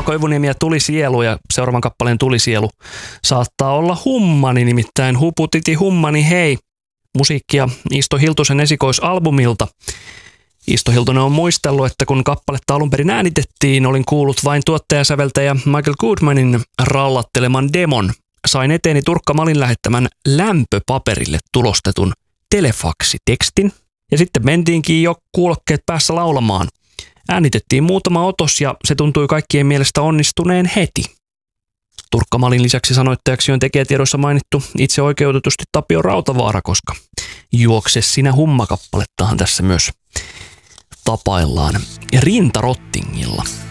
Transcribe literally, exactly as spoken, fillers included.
Koivuniemi ja Tulisielu ja seuraavan kappaleen Tulisielu saattaa olla hummani, nimittäin huputiti hummani hei. Musiikkia Isto Hiltusen esikoisalbumilta. Isto Hiltunen on muistellut, että kun kappaletta alun perin äänitettiin, olin kuullut vain tuottajasäveltäjä Michael Goodmanin rallatteleman demon. Sain eteeni Turkka Malin lähettämän lämpöpaperille tulostetun telefaksitekstin ja sitten mentiinkin jo kuulokkeet päässä laulamaan. Äänitettiin muutama otos ja se tuntui kaikkien mielestä onnistuneen heti. Turkka Malin lisäksi sanoittajaksi on tekijätiedoissa mainittu itse oikeutetusti Tapio Rautavaara, koska Juokse sinä humma -kappalettaan tässä myös tapaillaan Rinta Rottingilla.